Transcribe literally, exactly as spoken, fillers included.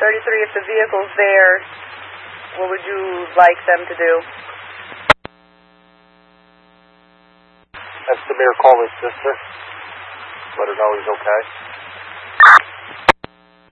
thirty-three, if the vehicle's there, what would you like them to do? Have Samir call his sister. Let her know he's okay.